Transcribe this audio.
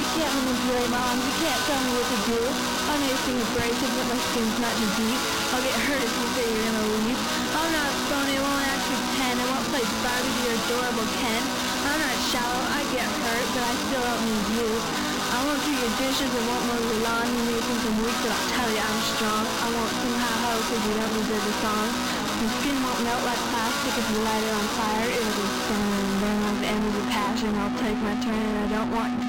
can't manipulate my arms, you can't tell me what to do. I know you seem abrasive, but my skin's not too deep. I'll get hurt if you say you're gonna leave. I'm not phony, won't act pretend. I won't play Barbie to your adorable Ken. I'm not shallow, I get hurt, but I still don't need you. I won't do your dishes, I won't mow your lawn. You may think I'm weak, but I'll tell you I'm strong. I won't sing ha-ho because you don't deserve a song. Your skin won't melt like plastic if you light it on fire. It'll just burn like the end of your passion. I'll take my turn and I don't want